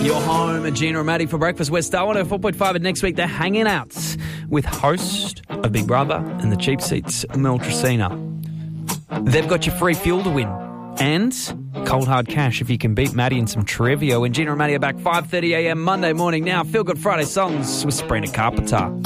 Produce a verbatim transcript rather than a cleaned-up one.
You're home at Gina and Maddie for breakfast. We're Star one oh four point five, and next week they're hanging out with host of Big Brother and the Cheap Seats, Mel Tracina. They've got your free fuel to win and cold hard cash if you can beat Maddie in some trivia. When Gina and Maddie are back five thirty a.m. Monday morning now. Feel Good Friday songs with Sabrina Carpenter.